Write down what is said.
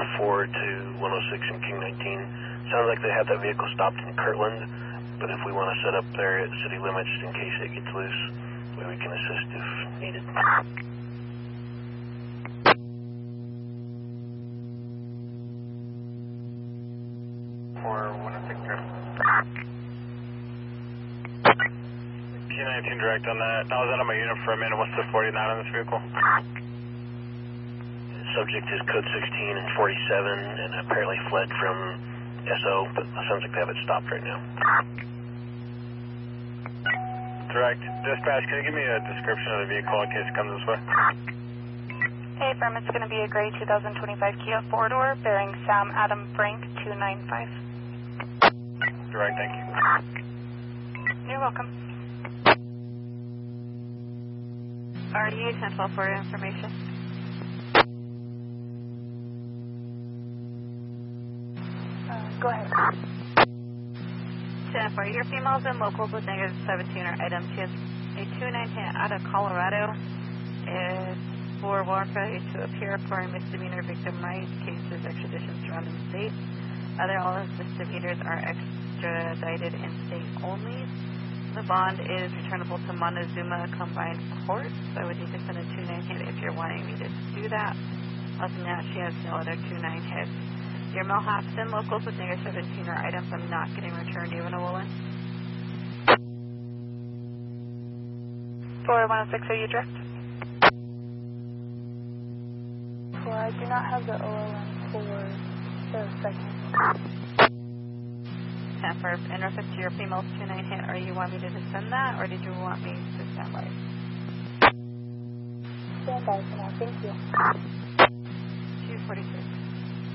forward to 106 and King 19. Sounds like they have that vehicle stopped in Kirtland, but if we want to set up there at city limits in case it gets loose, we can assist if needed. For 106 Q19 direct on that. I was out of my unit for a minute. What's the 49 on this vehicle? Subject is code 16 and 47 and apparently fled from SO, but it sounds like they have it stopped right now. Direct. Dispatch, can you give me a description of the vehicle in case it comes this way? Hey, firm, it's going to be a gray 2025 Kia 4-door bearing Sam Adam Frank 295. Direct, thank you. You're welcome. RU 1012 for information. Go ahead. 10 for your females and locals with negative 17 or items. She has a 219 out of Colorado. Is for Walker to appear for a misdemeanor victim right cases extradition surrounding state. Other all misdemeanors are extradited in state only. The bond is returnable to Montezuma Combined Court, so I would need to send a 2-9 hit if you're wanting me to do that. Other than that, she has no other 2-9 hits. Your Mel Hobson, locals with negative 17 or items I'm not getting returned, even a Woolen. 4106, are you direct? Well, I do not have the OLM for the second. 10 for in reference to your female's 2-9 hit, are you want me to just send that, or did you want me to stand by? Stand by for now, thank you.